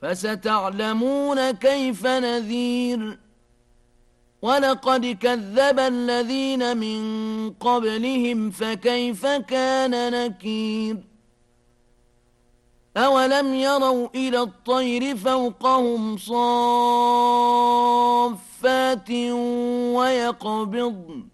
فستعلمون كيف نذير ولقد كذب الذين من قبلهم فكيف كان نكير أولم يروا إلى الطير فوقهم صافات ويقبضن